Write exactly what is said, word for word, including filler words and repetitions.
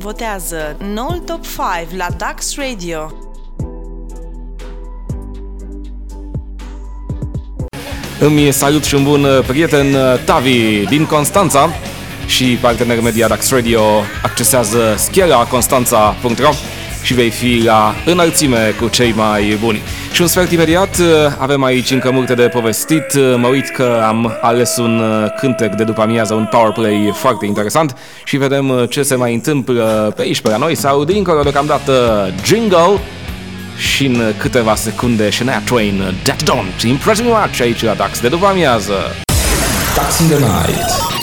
votează noul Top cinci la Dax Radio. Îmi salut și un bun prieten, Tavi din Constanța, și partener media Dax Radio. Accesează schela constanța punct ro și vei fi la înălțime cu cei mai buni. Și un sfert imediat, avem aici încă multe de povestit. Mă uit că am ales un cântec de după amiază, un powerplay foarte interesant, și vedem ce se mai întâmplă pe aici, pe la noi sau dincolo. Deocamdată jingle și în câteva secunde Shania Twain, That Don't Impress Me Much, aici la Dax de după amiază. Dax in the Night.